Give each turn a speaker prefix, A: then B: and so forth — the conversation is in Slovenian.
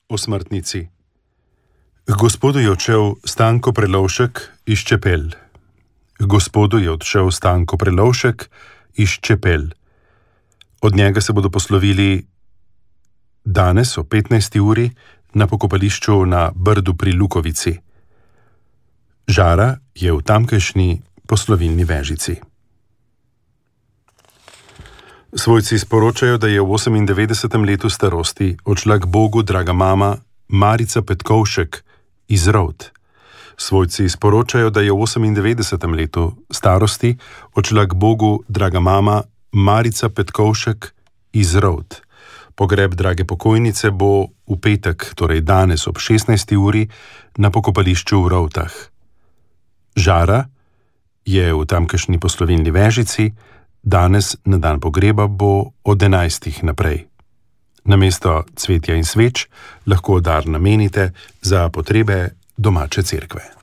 A: o smrtnici. K gospodu je odšel Stanko Prelovšek iz Čepel. K gospodu je odšel Stanko Prelovšek iz Čepel. Od njega se bodo poslovili danes o 15. uri na pokopališču na Brdu pri Lukovici. Žara je v tamkajšnji poslovilni vežici. Svojci sporočajo, da je v 98. letu starosti odšla k Bogu draga mama Marica Petkovšek iz Rovt. Svojci sporočajo, da je v 98. letu starosti odšla k Bogu draga mama Marica Petkovšek iz Rovt. Pogreb drage pokojnice bo v petek, torej danes ob 16. uri, na pokopališču v Rovtah. Žara je v tamkajšnji poslovilni vežici, danes na dan pogreba bo od 11. naprej. Namesto cvetja in sveč lahko dar namenite za potrebe domače cerkve.